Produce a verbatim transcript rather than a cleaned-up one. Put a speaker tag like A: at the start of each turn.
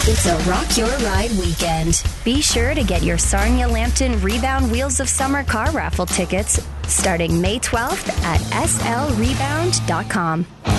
A: It's a Rock Your Ride weekend. Be sure to get your Sarnia Lambton Rebound Wheels of Summer car raffle tickets starting May twelfth at s l rebound dot com.